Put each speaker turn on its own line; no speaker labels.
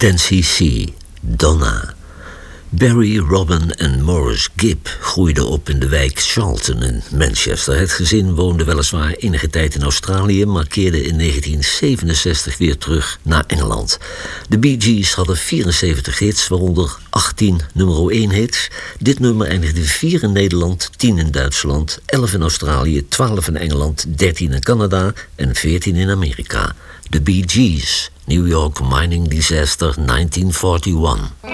Tennessee Sea, Donna. Barry, Robin en Morris Gibb groeiden op in de wijk Charlton in Manchester. Het gezin woonde weliswaar enige tijd in Australië, maar keerde in 1967 weer terug naar Engeland. De Bee Gees hadden 74 hits, waaronder 18 nummer 1 hits. Dit nummer eindigde 4 in Nederland, 10 in Duitsland, 11 in Australië, 12 in Engeland, 13 in Canada en 14 in Amerika. De Bee Gees, New York Mining Disaster 1941.